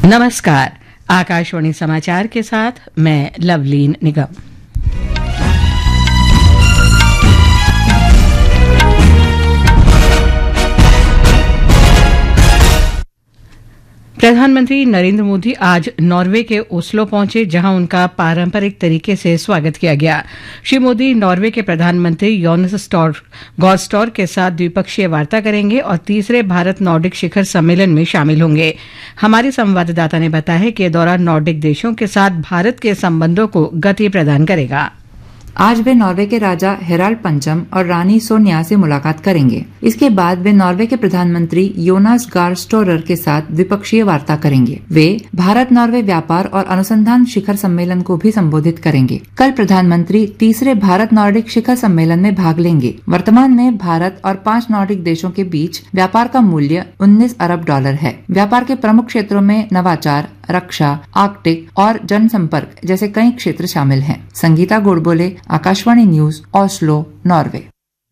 नमस्कार। आकाशवाणी समाचार के साथ मैं लवलीन निगम। प्रधानमंत्री नरेंद्र मोदी आज नॉर्वे के ओस्लो पहुंचे, जहां उनका पारंपरिक तरीके से स्वागत किया गया। श्री मोदी नॉर्वे के प्रधानमंत्री जोनास गॉरस्टोर के साथ द्विपक्षीय वार्ता करेंगे और तीसरे भारत नॉर्डिक शिखर सम्मेलन में शामिल होंगे। हमारे संवाददाता ने बताया है कि यह दौरा नॉर्डिक देशों के साथ भारत के संबंधों को गति प्रदान करेगा। आज वे नॉर्वे के राजा हेराल्ड पंचम और रानी सोनिया से मुलाकात करेंगे। इसके बाद वे नॉर्वे के प्रधानमंत्री योनास गार स्टोरर के साथ द्विपक्षीय वार्ता करेंगे। वे भारत नॉर्वे व्यापार और अनुसंधान शिखर सम्मेलन को भी संबोधित करेंगे। कल प्रधानमंत्री तीसरे भारत नॉर्डिक शिखर सम्मेलन में भाग लेंगे। वर्तमान में भारत और 5 नॉर्डिक देशों के बीच व्यापार का मूल्य $19 अरब है। व्यापार के प्रमुख क्षेत्रों में नवाचार, रक्षा, आर्कटिक और जनसंपर्क जैसे कई क्षेत्र शामिल हैं। Sangeeta Godbole, Akashvani news, Oslo, Norway.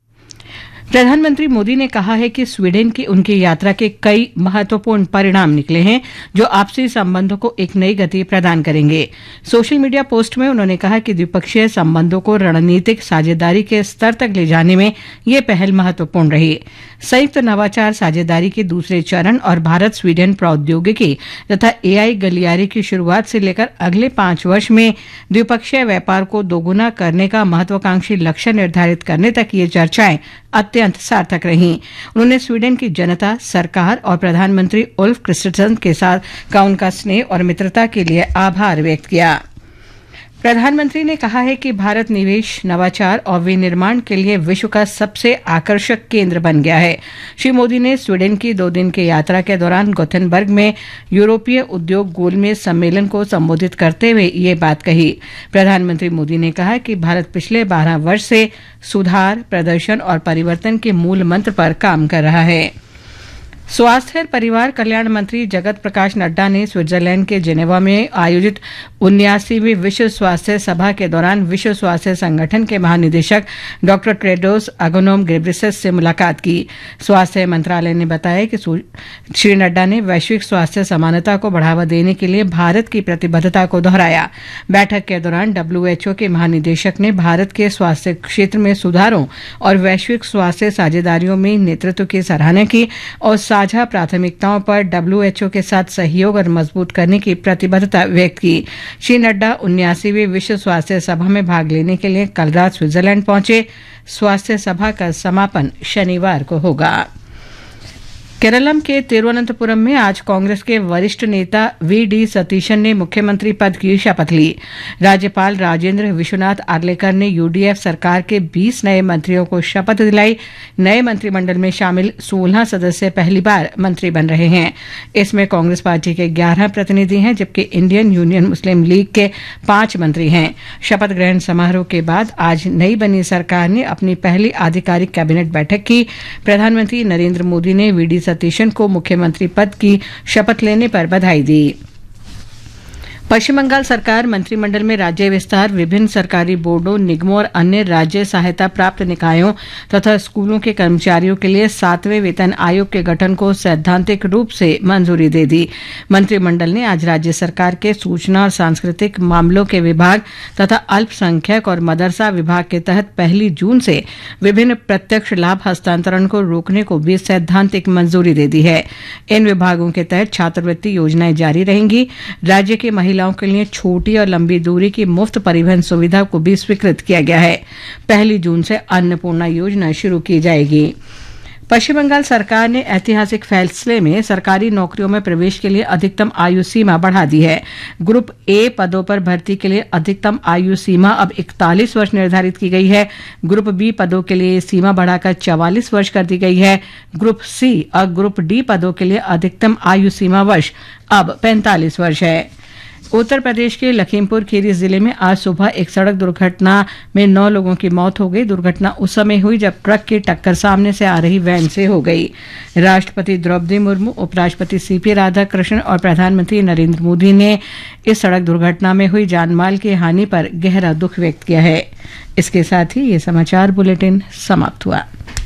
प्रधानमंत्री मोदी ने कहा है कि स्वीडन की उनकी यात्रा के कई महत्वपूर्ण परिणाम निकले हैं, जो आपसी संबंधों को एक नई गति प्रदान करेंगे। सोशल मीडिया पोस्ट में उन्होंने कहा कि द्विपक्षीय संबंधों को रणनीतिक साझेदारी के स्तर तक ले जाने में ये पहल महत्वपूर्ण रही। संयुक्त नवाचार साझेदारी के दूसरे चरण और भारत स्वीडन प्रौद्योगिकी तथा एआई गलियारे की शुरुआत से लेकर अगले 5 वर्ष में द्विपक्षीय व्यापार को दोगुना करने का महत्वाकांक्षी लक्ष्य निर्धारित करने तक ये चर्चाएं अत्यंत सार्थक रहीं। उन्होंने स्वीडन की जनता, सरकार और प्रधानमंत्री उल्फ क्रिस्टरसन के साथ का उनका स्नेह और मित्रता के लिए आभार व्यक्त किया। प्रधानमंत्री ने कहा है कि भारत निवेश, नवाचार और विनिर्माण के लिए विश्व का सबसे आकर्षक केंद्र बन गया है। श्री मोदी ने स्वीडन की 2 दिन की यात्रा के दौरान गोथेनबर्ग में यूरोपीय उद्योग गोलमेज सम्मेलन को संबोधित करते हुए ये बात कही। प्रधानमंत्री मोदी ने कहा कि भारत पिछले 12 वर्ष से सुधार, प्रदर्शन और परिवर्तन के मूल मंत्र पर काम कर रहा है। स्वास्थ्य और परिवार कल्याण मंत्री जगत प्रकाश नड्डा ने स्विट्जरलैंड के जेनेवा में आयोजित 79वीं विश्व स्वास्थ्य सभा के दौरान विश्व स्वास्थ्य संगठन के महानिदेशक डॉक्टर टेड्रोस अधानोम घेब्रेयेसस से मुलाकात की। स्वास्थ्य मंत्रालय ने बताया कि श्री नड्डा ने वैश्विक स्वास्थ्य समानता को बढ़ावा देने के लिए भारत की प्रतिबद्धता को दोहराया। बैठक के दौरान WHO के महानिदेशक ने भारत के स्वास्थ्य क्षेत्र में सुधारों और वैश्विक स्वास्थ्य साझेदारियों में नेतृत्व की सराहना की और साझा प्राथमिकताओं पर WHO के साथ सहयोग और मजबूत करने की प्रतिबद्धता व्यक्त की। श्री नड्डा 79वीं विश्व स्वास्थ्य सभा में भाग लेने के लिए कल रात स्विट्जरलैंड पहुंचे। स्वास्थ्य सभा का समापन शनिवार को होगा। केरलम के तिरुवनंतपुरम में आज कांग्रेस के वरिष्ठ नेता VD सतीशन ने मुख्यमंत्री पद की शपथ ली। राज्यपाल राजेंद्र विश्वनाथ आर्लेकर ने UDF सरकार के 20 नए मंत्रियों को शपथ दिलाई। नए मंत्रिमंडल में शामिल 16 सदस्य पहली बार मंत्री बन रहे हैं। इसमें कांग्रेस पार्टी के 11 प्रतिनिधि हैं, जबकि इंडियन यूनियन मुस्लिम लीग के 5 मंत्री हैं। शपथ ग्रहण समारोह के बाद आज नई बनी सरकार ने अपनी पहली आधिकारिक कैबिनेट बैठक की। प्रधानमंत्री नरेंद्र मोदी ने VD सतीशन को मुख्यमंत्री पद की शपथ लेने पर बधाई दी। पश्चिम बंगाल सरकार मंत्रिमंडल में राज्य विस्तार, विभिन्न सरकारी बोर्डों, निगमों और अन्य राज्य सहायता प्राप्त निकायों तथा स्कूलों के कर्मचारियों के लिए 7वें वेतन आयोग के गठन को सैद्धांतिक रूप से मंजूरी दे दी। मंत्रिमंडल ने आज राज्य सरकार के सूचना और सांस्कृतिक मामलों के विभाग तथा अल्पसंख्यक और मदरसा विभाग के तहत 1 जून से विभिन्न प्रत्यक्ष लाभ हस्तांतरण को रोकने को भी सैद्धांतिक मंजूरी दे दी है। इन विभागों के तहत छात्रवृत्ति योजनाएं जारी रहेंगी। राज्य की महिलाओं के लिए छोटी और लंबी दूरी की मुफ्त परिवहन सुविधा को भी स्वीकृत किया गया है। 1 जून से अन्नपूर्णा योजना शुरू की जाएगी। पश्चिम बंगाल सरकार ने ऐतिहासिक फैसले में सरकारी नौकरियों में प्रवेश के लिए अधिकतम आयु सीमा बढ़ा दी है। ग्रुप A पदों पर भर्ती के लिए अधिकतम आयु सीमा अब 41 वर्ष निर्धारित की गई है। ग्रुप B पदों के लिए सीमा बढ़ाकर 44 वर्ष कर दी गई है। ग्रुप C और ग्रुप D पदों के लिए अधिकतम आयु सीमा वर्ष अब 45 वर्ष है। उत्तर प्रदेश के लखीमपुर खीरी जिले में आज सुबह एक सड़क दुर्घटना में 9 लोगों की मौत हो गई। दुर्घटना उस समय हुई जब ट्रक की टक्कर सामने से आ रही वैन से हो गई। राष्ट्रपति द्रौपदी मुर्मू, उपराष्ट्रपति CP राधाकृष्णन और प्रधानमंत्री नरेंद्र मोदी ने इस सड़क दुर्घटना में हुई जानमाल की हानि पर गहरा दुख व्यक्त किया है। इसके साथ ही ये समाचार बुलेटिन समाप्त हुआ।